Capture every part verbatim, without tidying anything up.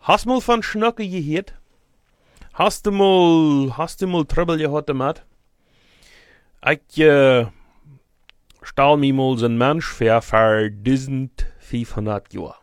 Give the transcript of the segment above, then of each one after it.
Hast mal von Schnucke gehört? Hast du mal, hast du mal Trouble gehabt damit? Ich, äh, stahl mir mal so ein Mensch für, für eintausendfünfhundert Jahre.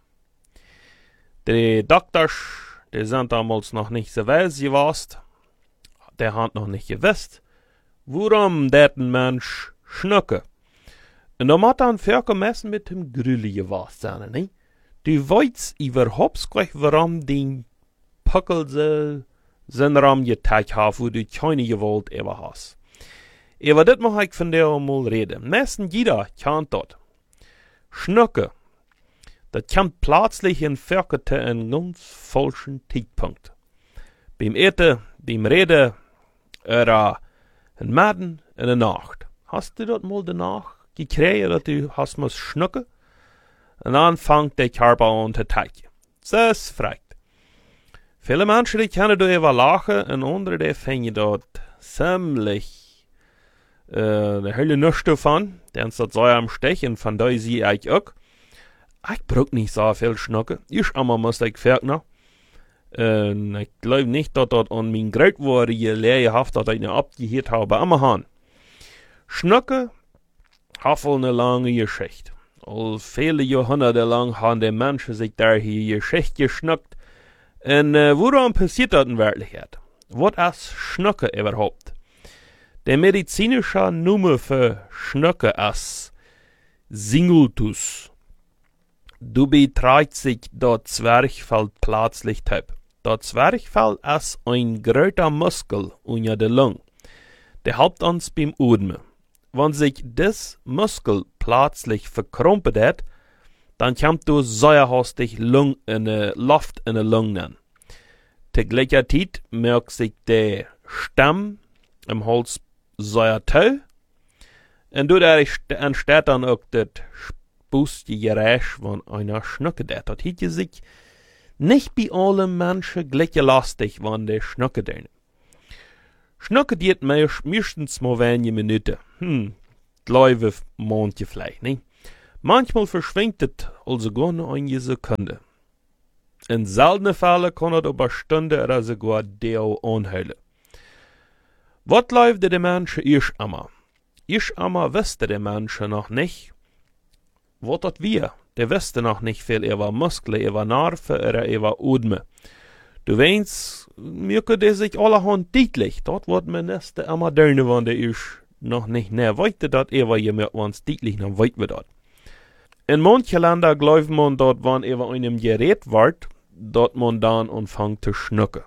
Die Doktors, die sind damals noch nicht so weit gewesen. Der hat noch nicht gewusst, warum der Mensch schnucke. Und da hat dann Völker messen mit dem Grülli gewesen sein, ne? Du weißt überhaupt nicht, warum den Puckel so seinen Raum geteilt hat, wo du keine Gewalt über hast. Aber das mag ich von dir mal reden. Messen jeder kennt das. Schnucke, das kommt plötzlich in Völker zu einem ganz falschen Zeitpunkt. Beim Eten, beim Reden, oder in Maden, in der Nacht. Hast du das mal danach gekriegt, dass du hast musst schnucken? Und dann fängt der Körper an zu teilen. Das ist fragt. Viele Menschen, die können darüber lachen, und andere, die finden dort ziemlich, äh, der Hölle nichts davon. Denn das so am Stechen, von da sehe ich auch. Ich brauch nicht so viel schnucken. Ich einmal muss ich fertig. Und ich glaube nicht, dass das an mein Geld war, die Lehrhaft, dass ich nicht abgehört habe, am Hahn. Schnucke hat wohl eine lange Geschichte. All viele Jahrhunderte lang haben die Menschen sich da hier Geschichte geschnuckt. Und äh, woran passiert das in Wirklichkeit? Was ist Schnucke überhaupt? Der medizinische Name für Schnucke ist Singultus. Du betreibt sich das Zwerchfell plötzlich taub. Das Zwerchfell ist ein großer Muskel unter der Lunge. Der hilft uns beim Atmen. Wenn sich das Muskel plötzlich verkrumpelt hat, dann kommt du sehr hastig Lung in der Luft in der Lunge. Zur gleichen Zeit merkt sich der Stamm im Hals sehr tau. Und dadurch entsteht dann auch das spustige Geräusch, wenn einer schnuckt hat. Das hielt sich nicht bei allen Menschen gleich lastig, wenn der schnuckt hat. Schnucke geht meistens mal wenige Minuten. Hm, glaube manche vielleicht, ne? Manchmal verschwindet es also gar nur eine Sekunde. In seltenen Fällen kann es über Stunden oder sogar Deo anhalten. Was läuft der Menschen erst einmal? Erst einmal wüsste der Menschen noch nicht, was das wir. Der wüsste noch nicht viel über Muskeln, über Nerven oder über Atmen. Du weißt, mir könnte sich allerhand deutlich. Dort wird man nicht immer dörne, wenn der ist noch nicht näher weiter, dat er jemand wans deutlich noch weit wir dort. In manchen Ländern glaubt man dort, wenn er einem Gerät wird, dort man dann anfängt zu schnucken.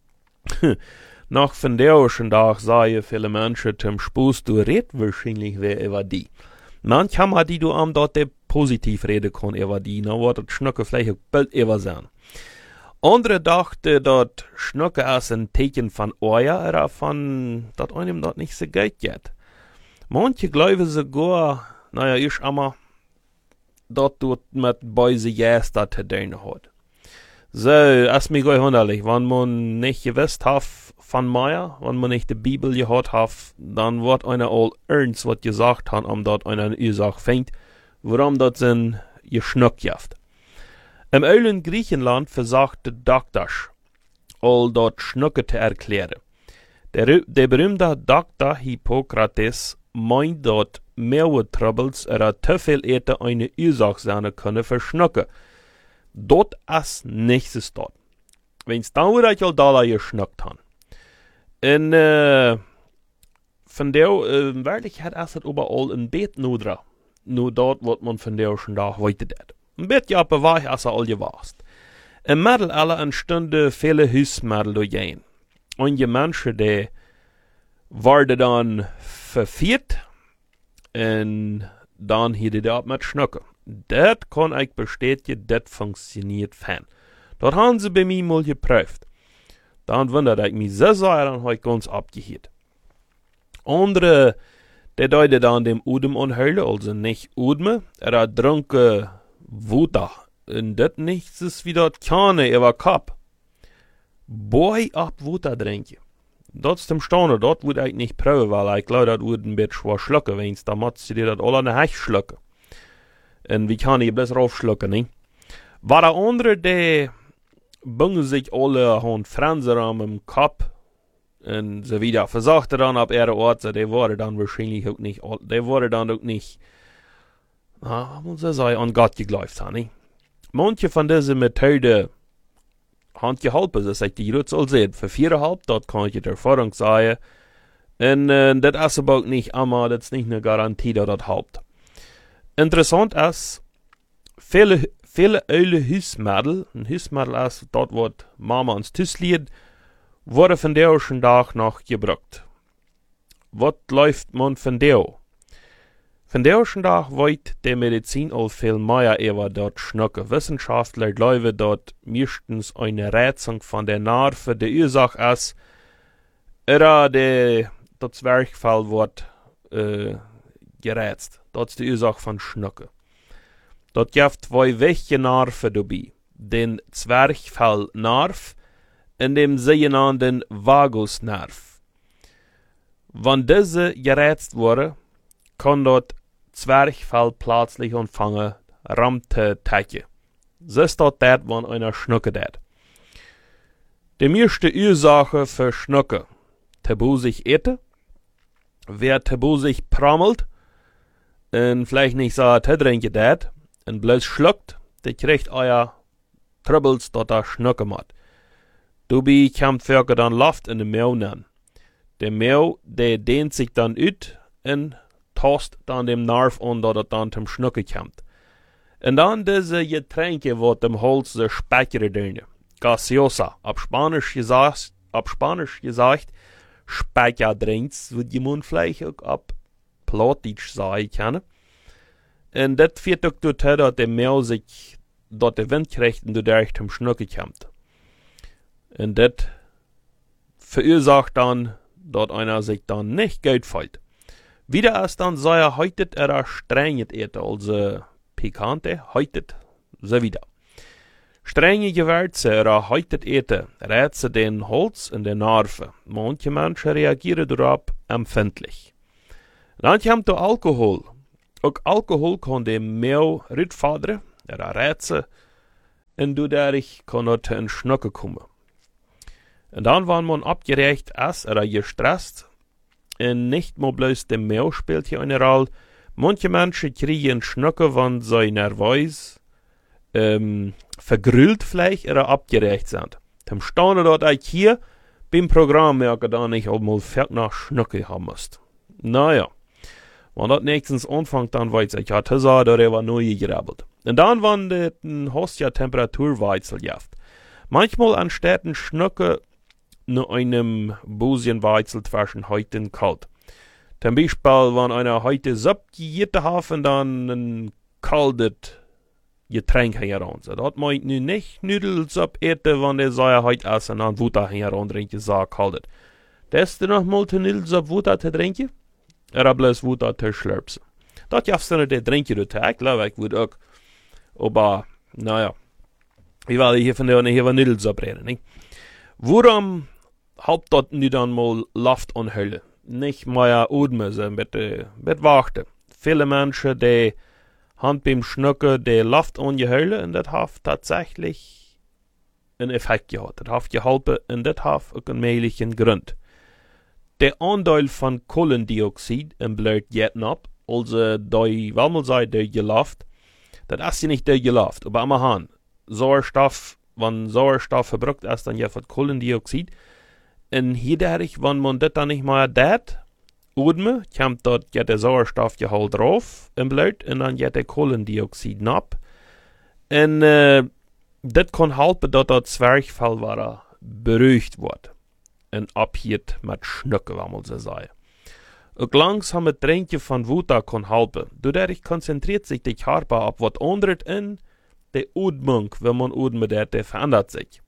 Nach von der Tag sagen viele Menschen zum Spaß, du redest wahrscheinlich wer über die. Manche haben die du am dort der positiv reden kann über die, na wird das Schnucken vielleicht auch bald über sein. Andere dachten, dass Schnucke ist ein Zeichen von Euer oder von, dass einem dort nicht so gut geht. Manche glauben sogar, naja, ich einmal, dass dort mit Beise Jäster zu tun hat. So, ist mir gar wunderlich, wenn man nicht gewusst hat von Meier, wenn man nicht die Bibel gehört hat, dann wird einer all ernst, was gesagt hat, um dort eine Ursache fängt, warum dort sind geschnuckt jaft. Im ölen Griechenland versagte Doktors, all dort Schnucke zu erklären. Der, der berühmte Doktor Hippokrates meint dort, mehrere Troubles oder zu viel Eten eine Ursache sein können für Schnucke. Dort ist nichts dort. Wenn's dann wieder all Dollar geschnuckt haben. Und, äh, von der, äh, in Wirklichkeit ist es überall ein Bett nur dran. Nur dort wird man von der schon da heute det. Ein Bett ja bewahr, als er all gewast. Im Mittelalter entstanden viele Hausmittel durch ihn. Einige Menschen, die werden dann verführt und dann hier die dort mit Schnucken. Das kann ich bestätigen, das funktioniert fein. Das haben sie bei mir mal geprüft. Dann wundert ich mich sehr sehr, dann habe ich ganz abgehört. Andere, die deuten dann dem Udem anhören, also nicht Udme, er trunken Wuta. Und das nichts ist wie das Kahne über Kopf. Boy ab Wuta trinken. Das ist im Staunen, dort würde ich nicht prüfen, weil ich glaube, das würde ein bisschen schwer schlucken, wenn es da muss sie das alle eine Hecht schlucken. Und wie kann ich besser aufschlucken, ne? War der andere, der bungen sich alle hon Fransen am im Kopf und so wieder. Versuchte dann ab ihre Orte, die wurde dann wahrscheinlich auch nicht, die wurde dann auch nicht, na, muss ich sagen, an Gott geglaubt haben. Manche von diesen Methoden haben geholfen, das ist die Rutz all sehen. Für viereinhalb, dort kann ich die Erfahrung sagen. Und äh, das ist aber auch nicht immer, das ist nicht eine Garantie, dass das hilft. Interessant ist, viele, viele alte Hilfsmittel, ein Hilfsmittel ist, dort wird Mama ans Tisch liegt, wurde von der schon Tag noch gebraucht. Was läuft man von der? Von der schon Tag wird die Medizin all viel mehr über dort schnucken. Wissenschaftler glauben, dort meistens eine Rätsung von der Nerven die Ursache ist, oder der das Zwerchfell wird äh, gerätzt. Das ist die Ursache von Schnucken. Dort gibt zwei wichtige Nerven dabei. Den Zwerchfellnerv und dem sogenannten Vagusnerv. Wenn diese gerätzt wurde, kann dort Zwerchfell plötzlich anfangen, Ram zu tacken. So ist das, wenn einer schnucken dat. Die meiste Ursache für Schnucken, tabu sich ete, wer tabu sich prammelt, und vielleicht nicht so trinken dat, und bloß schluckt, der kriegt euer Troubles, dort er schnucken macht. Dabei kommt für dann Luft in den Maul an. Der Maul, der dehnt sich dann ut und tost dann dem Nerv an, dass er dann zum Schnucken kommt. Und dann diese Getränke, wo dem Holz der Speckere drin. Gaseosa, ab Spanisch gesagt, ab Spanisch gesagt, Speckerdrinks, wo die man vielleicht auch ab Plattdeutsch sagen kann. Und das führt auch dazu, dass der Maul sich dort der Wind kriegt und dadurch zum Schnucken kommt. Und das verursacht dann, dass einer sich dann nicht gut fühlt. Wieder ist dann sei er heute er strenget ete, also pikante, heute so wieder. Strenge Gewürze er heute ete, rätze den Holz in den Nerven. Manche Menschen reagieren darauf empfindlich. Dann kommt der Alkohol. Auch Alkohol kann dem Maul rütfadern, er rätze, und dadurch kann er zu den Schnucken kommen. Und dann, wenn man abgeregt ist oder gestresst, und nicht mal bloß der Maul spielt hier eine Rolle. Manche Menschen kriegen Schnucken, wenn sie nervös, ähm, vergrüllt vielleicht oder abgeregt sind. Zum Staunen dort ich hier beim Programm merke, dass ich auch mal fett nach Schnucken haben muss. Naja, wenn das nächstens anfängt, dann weiß ich, ja, das hat er war neu gerabbelt. Und dann, wenn der Host ja Temperaturwechsel gibt. Manchmal anstatt ein Schnucken nur einem Busenweizel zwischen heute und kalt. Zum Beispiel, wenn einer heute Suppe gegessen hat und dann ein kaltes Getränk heran. So, das meint nun nicht Nudelsuppe eten, wenn der sei heute essen und dann Wutter heran trinken, so kalt. Das ist noch mal die Nudelsuppe Wutter zu trinken, oder bloß Wutter zu schlürpsen. Das gibt's dann nicht trinken, du Tag, glaube ich, würde auch. Aber, naja, ich werde hier von der hier von Nudelsuppe reden, nicht? Warum haupt dort nicht einmal Luft anhüllen? Nicht mehr atmen, so mit, äh, mit warten. Viele Menschen, die haben beim Schnucken die Luft angehüllen und das hat tatsächlich einen Effekt gehabt. Das hat geholfen und das hat auch einen möglichen Grund. Der Anteil von Kohlendioxid im Blut geht ab, also die, wenn man sagt, die Luft, das ist ja nicht die Luft, aber immer haben. Sauerstoff, wenn Sauerstoff verbraucht ist, dann ja von Kohlendioxid. Und hierdurch, wenn man das dann nicht mehr dat, atmen, kommt dort der Sauerstoffgehalt drauf im Blut und dann geht der Kohlendioxid ab. Und äh, das kann helfen, dass das Zwerchfell beruhigt wird. Und abhielt mit Schnucken, wenn man so sagt. Und langsame Trinken von Wutter kann helfen. Dadurch konzentriert sich der Körper auf was anderes und die Atmung, wenn man atmet, der verändert sich.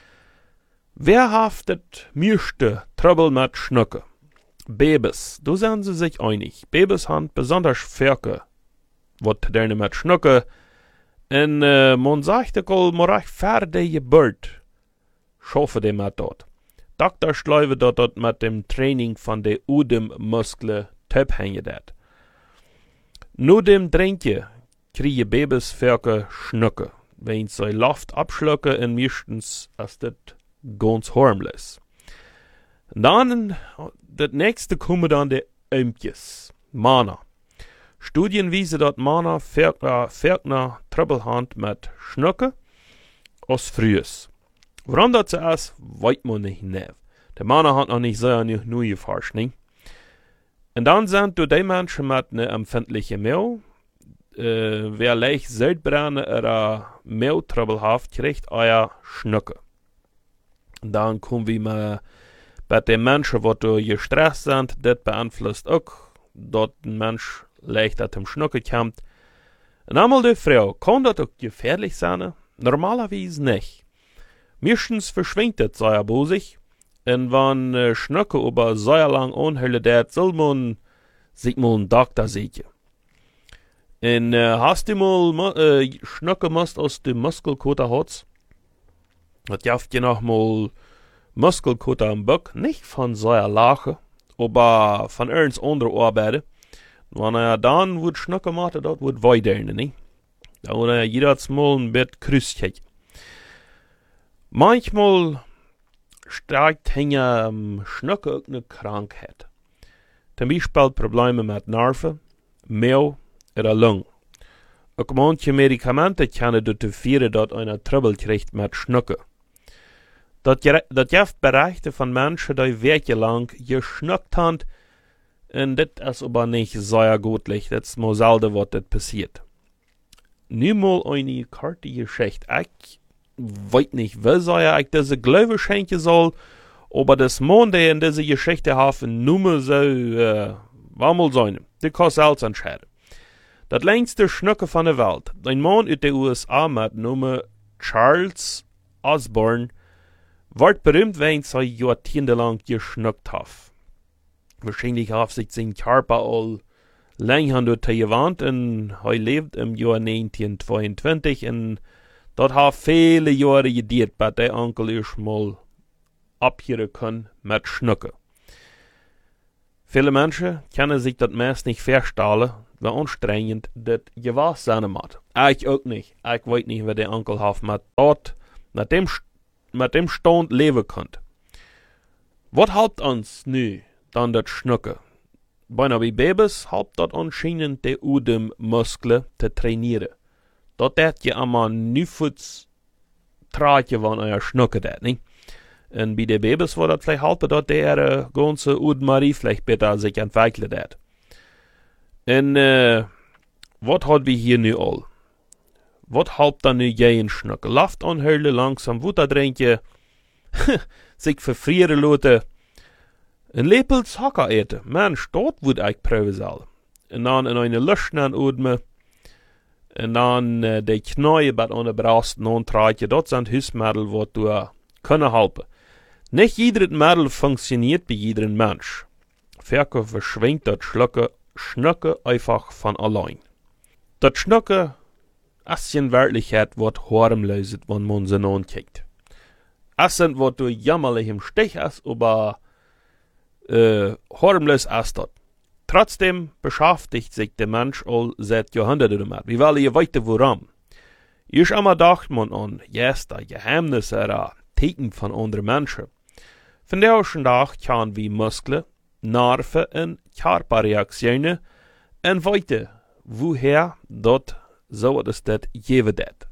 Wer haftet meiste Trouble mit Schnucken? Babys, da sind sie sich einig. Babys haben besonders Ferke, was denen mit Schnucken. Und äh, man sagt auch, man recht fertig Geburt. Schaffe die mit dort. Doktor schleife dort mit dem Training von den Udemmuskeln abhängen dat. Nur dem Trinken kriegen Babys Ferke Schnucken. wenn sie Luft abschlucken und meistens ist das ganz harmlos. Dann, das nächste kommen dann die Ömkes, Mana. Studien weisen, dass Mana Ferkner Troublehand mit Schnucken als frühes. Warum das so ist, weiß man nicht mehr. Der Mana hat noch nicht sehr neue Forschung. Und dann sind du die Menschen mit einer empfindlichen Mehl, äh, wer leicht Südbrände oder Mehltrouble hat, kriegt euer Schnucken. Und dann kommen wir mal bei den Menschen, die gestresst sind, das beeinflusst auch, dass ein Mensch leicht aus dem Schnucken kommt. Und einmal die Frau, kann das auch gefährlich sein? Normalerweise nicht. Meistens verschwindet das sehr bosig. Und wenn äh, Schnucken über sehr lang anhält, dat soll man sich mal einen Doktor sehen. Und äh, hast du mal äh, Schnucken musst aus dem Muskelkater hat, das jaft je noch mal Muskelkater am Bock, nicht von sehr lachen, aber von ernst andere Arbeiten. Wenn er dann wird Schnucken macht, das wird weiter, nicht? Da wird er jedes Mal ein bisschen krüstig. Manchmal steigt hinter um, Schnucken auch eine Krankheit. Zum Beispiel Probleme mit Nerven, Mehl oder Lungen. Auch manche Medikamente können dazu führen, dass einer Trouble kriegt mit Schnucken. Das gibt Bereiche von Menschen, die wochenlang geschnuckt haben, und das ist aber nicht sehr gutlich. Das ist mal selten, was das passiert. Nun mal eine karte Geschichte. Ich weiß nicht, wie sehr ich diese Glaube schenken soll, aber das Mann, der in dieser Geschichte haben, nur so, äh, war mal sein. Das kann selbst entscheiden. Das längste Schnucken von der Welt. Ein Mann aus den U S A mit Namen Charles Osborne wird berühmt, wenn er jahrzehntelang geschnuckt hat. Wahrscheinlich hat sich sein Körper all länger durch die Wand und er lebt im Jahr neunzehnhundertzweiundzwanzig und dort hat viele Jahre gedauert, bis der Onkel erst mal abhören kann mit Schnucken. Viele Menschen können sich das meist nicht vorstellen, wie anstrengend das Gewass sein muss. Ich auch nicht. Ich weiß nicht, wie der Onkel hat mit dort, mit dem, mit dem Stand leben kann. Was hilft uns nu dann das Schnucken? Bei Babys hilft das anscheinend die Udemmuskeln zu trainieren. Dat dat je allemaal nieuwvoets traatje van een schnucken dat, niet? En bij de baby's wordt dat vielleicht helpen dat der uh, ganze Udemarie vielleicht besser sich entwickelt dat. En uh, wat had we hier nu al? Wat helpt dan nu jij een schnucken? Laft anhullen, langsam Water drinken, sich verfrieren laten, een lepel Zucker eten. Mensch, dat wordt ik proeven zal. En dan in een lucht aanudemen. En dan uh, de knoeien bij aan de brast aantraatje, dat zijn huismiddelen wat du kunnen helpen. Nicht jeder Mittel funktioniert bei jedem Mensch. Verke verschwingt das Schlucken, Schnucken einfach von allein. Das Schnucken ist in Wirklichkeit was harmlos, wenn man sie ankickt. Es sind was du jämmerlich im Stich ist, aber äh, harmlos ist das. Trotzdem beschäftigt sich der Mensch all seit Jahrhunderten damit. Wie will ihr weiter woran? Erst einmal dacht man an Gäste, Geheimnisse oder Ticken von anderen Menschen. Von der ersten Tag kann wie Muskeln, Nerven und Körperreaktionen und weiter, woher dort so etwas das geben wird.